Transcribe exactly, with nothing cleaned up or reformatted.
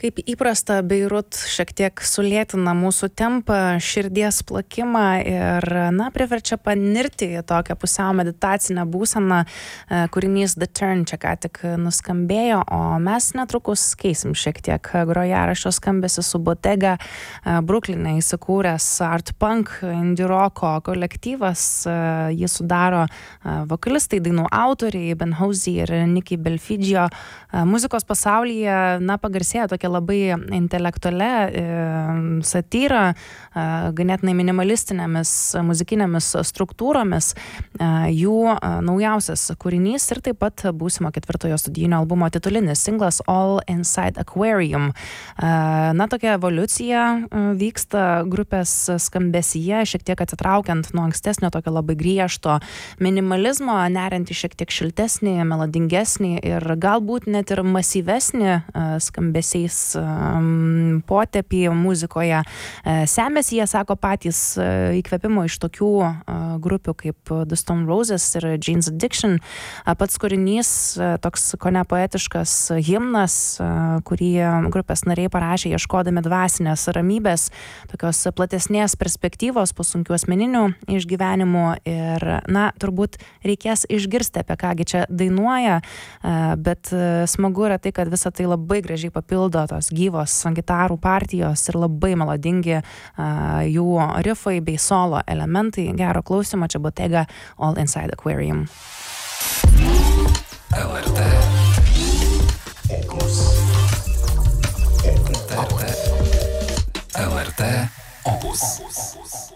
kaip įprasta, Beirut šiek tiek sulėtina mūsų tempą, širdies plakimą ir, na, priverčia panirti į tokią pusiau meditacinę būseną. Kūrinys The Turn čia ką tik nuskambėjo, o mes netrukus keisim šiek tiek grojaraščio skambesį su Bottega. Brukline įsikūręs art punk, indie roko kolektyvas. Jį sudaro vokalistai, dainų autoriai Ben Hosey ir Nikki Belfigio. Muzikos pasaulyje, na, pagarsėjo tokia labai intelektualia e, satyra, e, ganėtinai minimalistinėmis muzikinėmis struktūromis. E, jų e, naujausias kūrinys ir taip pat būsimo ketvirtojo studijinio albumo titulinis singlas All Inside Aquarium. E, na, tokia evoliucija e, vyksta grupės skambesyje, šiek tiek atsitraukiant nuo ankstesnio tokio labai griežto minimalizmo, neriant į šiek tiek šiltesnį, melodingesnį ir galbūt net ir masyvesnį skambesiais potėpį muzikoje. Semėsi, jie sako patys, įkvėpimo iš tokių grupių kaip The Stone Roses ir Jane's Addiction. Pats kūrinys toks kone poetiškas himnas, kurį grupės nariai parašė ieškodami dvasinės ramybės, tokios platesnės perspektyvos po sunkių asmeninių išgyvenimų ir, na, turbūt reikės išgirsti, apie kągi čia dainuoja, bet smagu yra tai, kad visą tai labai gražiai papildo tos gyvos gitarų partijos ir labai melodingi jų riffai bei solo elementai. Gero klausimo, čia Bottega All Inside Aquarium. L R T Opus. L R T Opus.